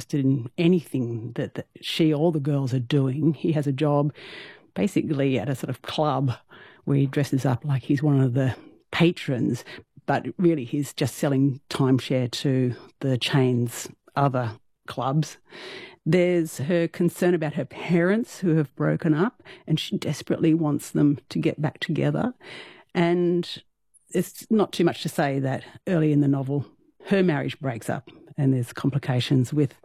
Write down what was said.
interested in anything that she or the girls are doing. He has a job basically at a sort of club where he dresses up like he's one of the patrons, but really he's just selling timeshare to the chain's other clubs. There's her concern about her parents who have broken up, and she desperately wants them to get back together. And it's not too much to say that early in the novel, her marriage breaks up and there's complications with